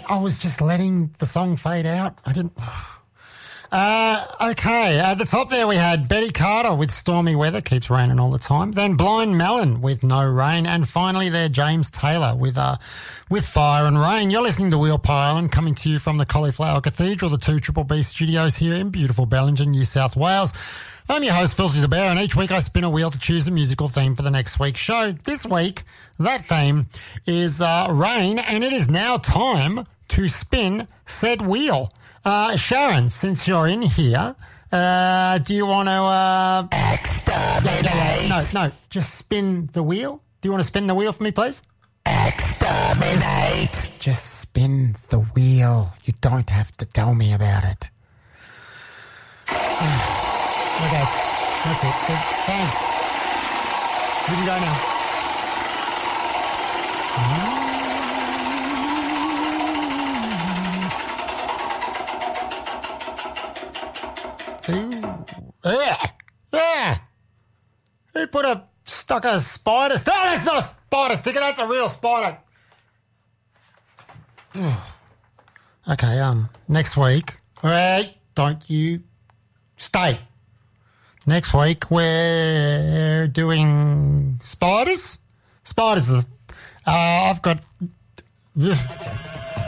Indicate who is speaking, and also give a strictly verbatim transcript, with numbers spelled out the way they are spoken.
Speaker 1: I was just letting the song fade out. I didn't... Uh, okay, at the top there we had Betty Carter with Stormy Weather, keeps raining all the time. Then Blind Melon with No Rain. And finally there, James Taylor with uh, with Fire and Rain. You're listening to Wheel Pie Island, coming to you from the Cauliflower Cathedral, the two Triple B studios here in beautiful Bellingen, New South Wales. I'm your host, Filthy the Bear, and each week I spin a wheel to choose a musical theme for the next week's show. This week, that theme is uh, rain, and it is now time to spin said wheel. Uh, Sharon, since you're in here, uh, do you want to... Uh, Exterminate. No, no, just spin the wheel. Do you want to spin the wheel for me, please? Exterminate. Just, just spin the wheel. You don't have to tell me about it. Okay, that's it. Good. Thanks. You can go now. Ooh. Yeah. Yeah. Who put a stuck a spider? No, that's not a spider sticker. That's a real spider. Okay. Um. Next week. Wait. Don't you stay. Next week we're doing spiders. Spiders. Uh, I've got.